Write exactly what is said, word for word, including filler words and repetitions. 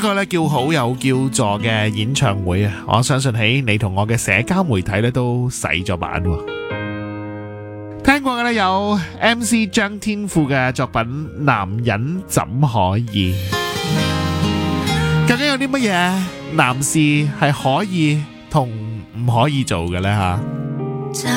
個咧叫好有叫座嘅演唱會啊，我相信喺你同我嘅社交媒體咧都洗咗版喎。聽過嘅咧有 M C 張天賦嘅作品《男人怎可以》，究竟有啲乜嘢男士係可以同唔可以做嘅呢？吓？